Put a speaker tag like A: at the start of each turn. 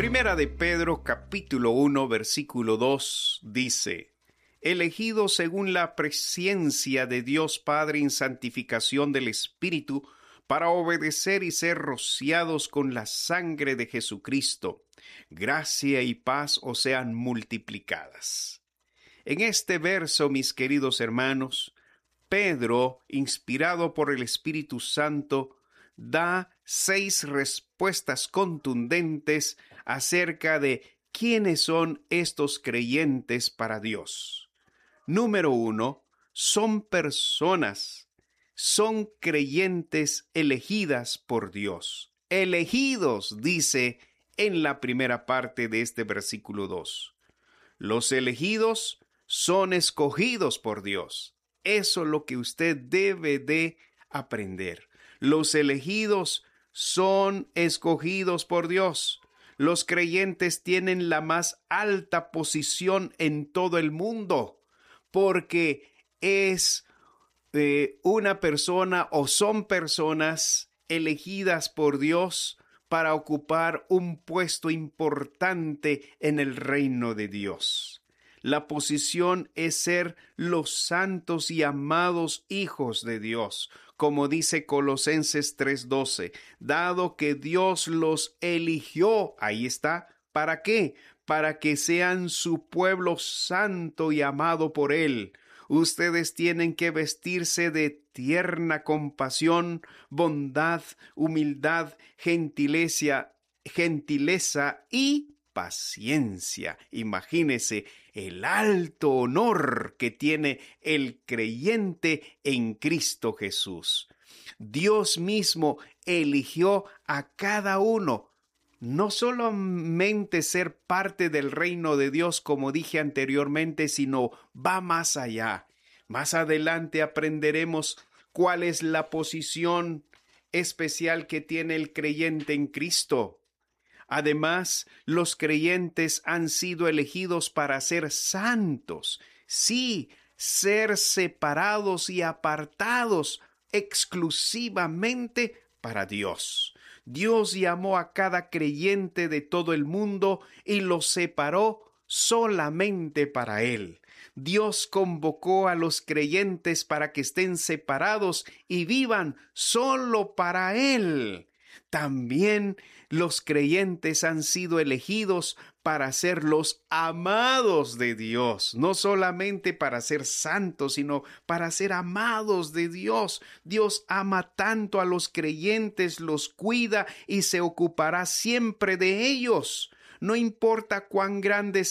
A: Primera de Pedro, capítulo 1, versículo 2, dice: elegidos según la presciencia de Dios Padre en santificación del Espíritu, para obedecer y ser rociados con la sangre de Jesucristo. Gracia y paz os sean multiplicadas. En este verso, mis queridos hermanos, Pedro, inspirado por el Espíritu Santo, da 6 respuestas contundentes acerca de quiénes son estos creyentes para Dios. Número 1, son personas, son creyentes elegidas por Dios. Elegidos, dice en la primera parte de este versículo 2. Los elegidos son escogidos por Dios. Eso es lo que usted debe de aprender. Los elegidos son escogidos por Dios. Los creyentes tienen la más alta posición en todo el mundo, porque es una persona o son personas elegidas por Dios para ocupar un puesto importante en el reino de Dios. La posición es ser los santos y amados hijos de Dios, como dice Colosenses 3:12, dado que Dios los eligió, ahí está, ¿para qué? Para que sean su pueblo santo y amado por Él. Ustedes tienen que vestirse de tierna compasión, bondad, humildad, gentileza y paciencia. Imagínese el alto honor que tiene el creyente en Cristo Jesús. Dios mismo eligió a cada uno, no solamente ser parte del reino de Dios, como dije anteriormente, sino va más allá. Más adelante aprenderemos cuál es la posición especial que tiene el creyente en Cristo. Además, los creyentes han sido elegidos para ser santos. Sí, ser separados y apartados exclusivamente para Dios. Dios llamó a cada creyente de todo el mundo y los separó solamente para Él. Dios convocó a los creyentes para que estén separados y vivan solo para Él. También los creyentes han sido elegidos para ser los amados de Dios, no solamente para ser santos, sino para ser amados de Dios. Dios ama tanto a los creyentes, los cuida y se ocupará siempre de ellos. No importa cuán grandes